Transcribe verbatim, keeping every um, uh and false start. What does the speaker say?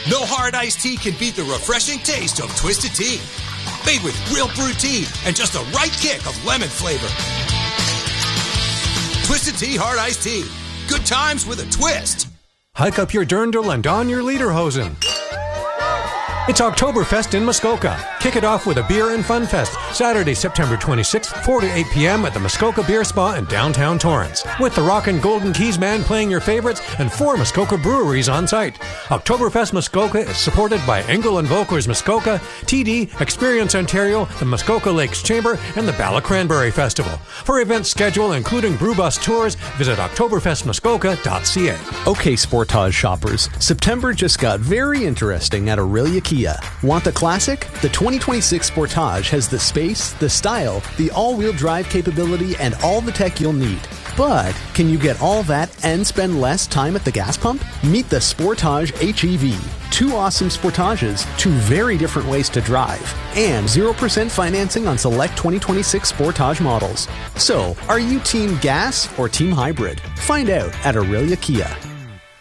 No hard iced tea can beat the refreshing taste of Twisted Tea. Made with real brewed tea and just the right kick of lemon flavor. Twisted Tea Hard Iced Tea. Good times with a twist. Hike up your dirndl and don your lederhosen. It's Oktoberfest in Muskoka. Kick it off with a beer and fun fest. Saturday, September twenty-sixth, four to eight p.m. at the Muskoka Beer Spa in downtown Torrance. With the Rockin' Golden Keys Band playing your favorites and four Muskoka breweries on site. Oktoberfest Muskoka is supported by Engel and Volkers Muskoka, T D, Experience Ontario, the Muskoka Lakes Chamber, and the Bala Cranberry Festival. For event schedule, including brew bus tours, visit oktoberfest muskoka dot c a. Okay, Sportage shoppers, September just got very interesting at Aurelia Kia. Want the classic? The twenty twenty-six Sportage has the space, the style, the all-wheel drive capability, and all the tech you'll need. But can you get all that and spend less time at the gas pump? Meet the Sportage H E V. Two awesome Sportages, two very different ways to drive, and zero percent financing on select twenty twenty-six Sportage models. So, are you team gas or team hybrid? Find out at Aurelia Kia.